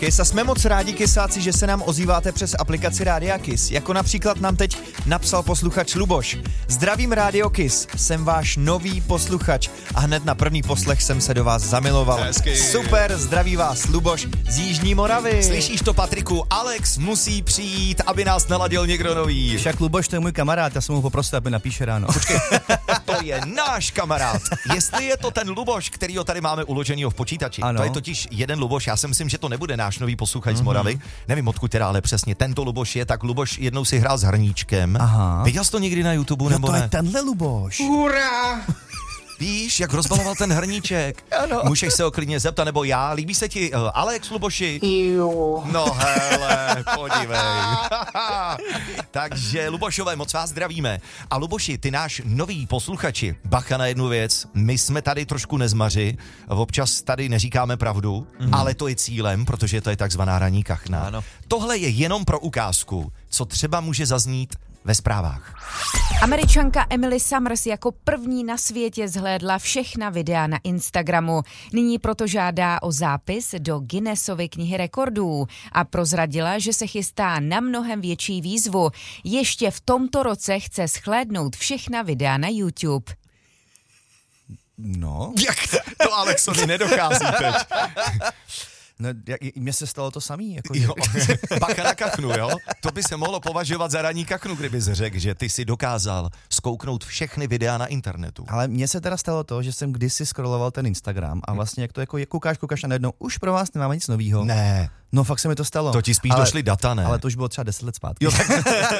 Kiss a jsme moc rádi, Kissáci, že se nám ozýváte přes aplikaci Rádia Kiss. Jako například nám teď napsal posluchač Luboš. Zdravím Rádio Kiss, jsem váš nový posluchač a hned na první poslech jsem se do vás zamiloval. Hezky. Super, zdraví vás Luboš z Jižní Moravy. Slyšíš to, Patriku? Alex musí přijít, aby nás naladil někdo nový. Však Luboš, to je můj kamarád, já jsem mu poprosil, aby napíše ráno. Počkej, to je náš kamarád. Jestli je to ten Luboš, kterýho tady máme uloženýho v počítači, ano. To je totiž jeden Luboš, já si myslím, že to nebude náš nový posluchač z Moravy. Nevím, odkud teda, ale přesně tento Luboš je, tak Luboš jednou si hrál s hrníčkem. Aha. Viděl jsi to někdy na YouTube, nebo to ne? je tenhle Luboš. Hurá! Víš, jak rozbaloval ten hrníček? Ano. Můžeš se ho klidně zeptat, nebo já. Líbí se ti Alex, Luboši? Jo. No hele, podívej. Takže Lubošové, moc vás zdravíme. A Luboši, ty náš nový posluchači, bacha na jednu věc, my jsme tady trošku nezmaři, občas tady neříkáme pravdu, ale to je cílem, protože to je takzvaná ranní kachna. Ano. Tohle je jenom pro ukázku, co třeba může zaznít ve zprávách. Američanka Emily Summers jako první na světě zhlédla všechna videa na Instagramu. Nyní proto žádá o zápis do Guinnessovy knihy rekordů a prozradila, že se chystá na mnohem větší výzvu. Ještě v tomto roce chce shlédnout všechna videa na YouTube. No, Jak to Alexovi nedochází teď? no mně se stalo to samý. Jako, Jo, bacha na kachnu, jo? To by se mohlo považovat za ranní kachnu, kdybys řekl, že ty si dokázal zkouknout všechny videa na internetu. Ale mně se teda stalo to, že jsem kdysi scrolloval ten Instagram a vlastně jak to jako koukáš a najednou už pro vás nemáme nic novýho. Ne, No fakt se mi to stalo. to ti spíš došly data, ne? Ale to už bylo třeba 10 let zpátky. Jo,